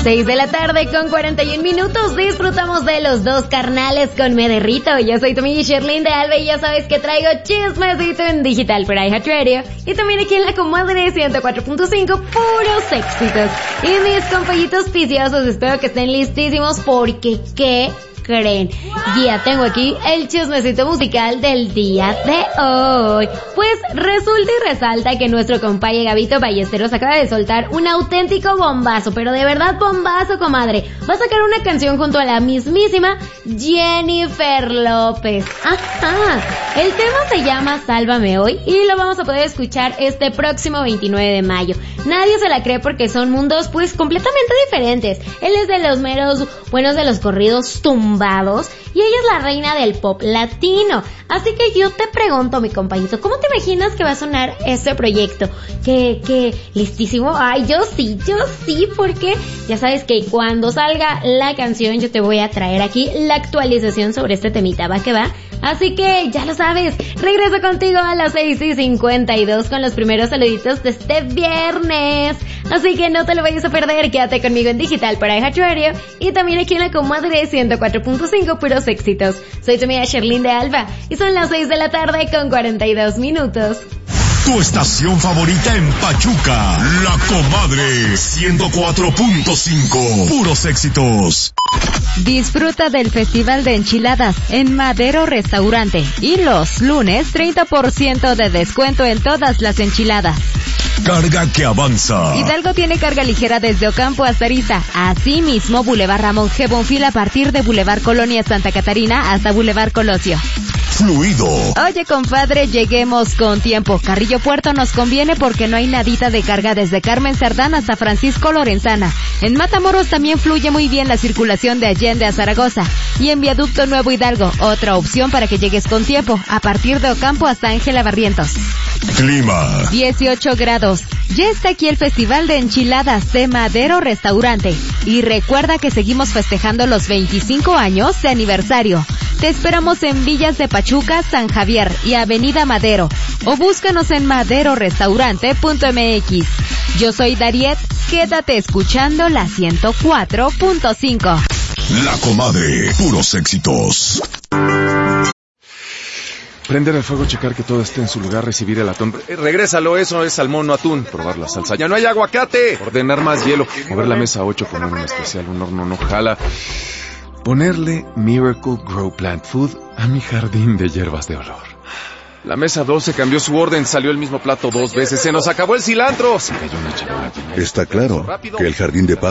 6 de la tarde con 41 minutos. Disfrutamos de los dos carnales con Me Derrito. Yo soy tu amiga Sherlyn de Alba y ya sabes que traigo chismecito en digital por iHeartRadio. Y también aquí en la comadre 104.5, puros éxitos. Y mis compañitos ticiosos, espero que estén listísimos porque ¿qué creen? Ya tengo aquí el chismecito musical del día de hoy. Pues resulta y resalta que nuestro compañero Gabito Ballesteros acaba de soltar un auténtico bombazo, pero de verdad bombazo, comadre. Va a sacar una canción junto a la mismísima Jennifer López. Ajá. El tema se llama Sálvame Hoy y lo vamos a poder escuchar este próximo 29 de mayo. Nadie se la cree porque son mundos pues completamente diferentes. Él es de los meros buenos de los corridos tumbados y ella es la reina del pop latino. Así que yo te pregunto, mi compañito, ¿cómo te imaginas que va a sonar este proyecto? ¿Qué listísimo? Ay, yo sí, porque ya sabes que cuando salga la canción yo te voy a traer aquí la actualización sobre este temita, ¿va que va? Así que ya lo sabes, regreso contigo a las 6:52 con los primeros saluditos de este viernes. Así que no te lo vayas a perder, quédate conmigo en digital para iHeartRadio y también aquí en la comadre 104.5, puros éxitos. Soy tu amiga Sherlyn de Alba y son las 6 de la tarde con 42 minutos. Tu estación favorita en Pachuca, La Comadre 104.5, puros éxitos. Disfruta del Festival de Enchiladas en Madero Restaurante y los lunes 30% de descuento en todas las enchiladas. Carga que avanza. Hidalgo tiene carga ligera desde Ocampo hasta Ariza. Asimismo, Boulevard Ramón G. Bonfil a partir de Boulevard Colonia Santa Catarina hasta Boulevard Colosio. Fluido. Oye, compadre, lleguemos con tiempo. Carrillo Puerto nos conviene porque no hay nadita de carga desde Carmen Cerdán hasta Francisco Lorenzana. En Matamoros también fluye muy bien la circulación de Allende a Zaragoza. Y en Viaducto Nuevo Hidalgo, otra opción para que llegues con tiempo, a partir de Ocampo hasta Ángela Barrientos. Clima. 18 grados. Ya está aquí el Festival de Enchiladas de Madero Restaurante. Y recuerda que seguimos festejando los 25 años de aniversario. Te esperamos en Villas de Pachuca, San Javier y Avenida Madero. O búscanos en maderorestaurante.mx. Yo soy Dariet, quédate escuchando la 104.5. La Comadre, puros éxitos. Prender el fuego, checar que todo esté en su lugar, recibir el atún. Regrésalo, eso es salmón, no atún. Probar la salsa. ¡Ya no hay aguacate! Ordenar más hielo. Mover la mesa 8, poner un especial, un horno no jala. Ponerle Miracle Grow Plant Food a mi jardín de hierbas de olor. La mesa 12 cambió su orden, salió el mismo plato 2 veces. ¡Se nos acabó el cilantro! Se cayó una charola. Está claro que el jardín de paz